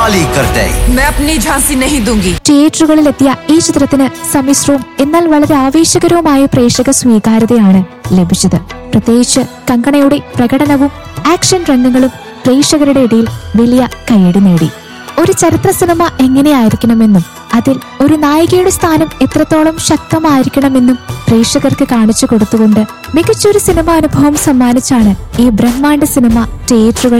खाली कर दे। मैं अपनी झांसी नहीं दूंगी. തിയേറ്ററുകളിലെത്തിയ ഈ ചിത്രത്തിന് സമ്മിശ്രവും എന്നാൽ വളരെ ആവേശകരവുമായ പ്രേക്ഷക സ്വീകാര്യതയാണ് ലഭിച്ചത്. പ്രത്യേകിച്ച് കങ്കണയുടെ പ്രകടനവും ആക്ഷൻ രംഗങ്ങളും പ്രേക്ഷകരുടെ ഇടയിൽ വലിയ കയ്യടി നേടി. ഒരു ചരിത്ര സിനിമ എങ്ങനെയായിരിക്കണമെന്നും അതിൽ ഒരു നായികയുടെ സ്ഥാനം എത്രത്തോളം ശക്തമായിരിക്കണമെന്നും പ്രേക്ഷകർക്ക് കാണിച്ചു കൊടുത്തുകൊണ്ട് മികച്ചൊരു സിനിമാ അനുഭവം സമ്മാനിച്ചാണ് ഈ ബ്രഹ്മാണ്ഡ സിനിമ തിയേറ്ററുകൾ